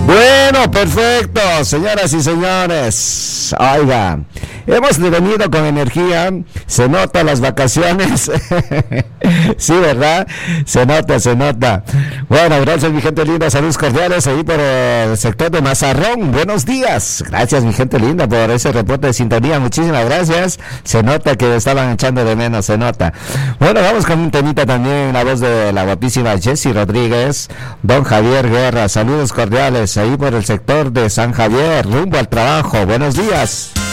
Bueno, perfecto, señoras y señores. Oiga, hemos venido con energía. Se nota las vacaciones. Sí, ¿verdad? Se nota, se nota. Bueno, gracias, mi gente linda. Saludos cordiales ahí por el sector de Mazarrón. Buenos días. Gracias, mi gente linda, por ese reporte de sintonía. Muchísimas gracias. Se nota que estaban echando de menos, se nota. Bueno, vamos con un temita también, la voz de la guapísima Jessie Rodríguez, don Javier Guerra. Saludos cordiales ahí por el sector de San Javier, rumbo al trabajo. Buenos días.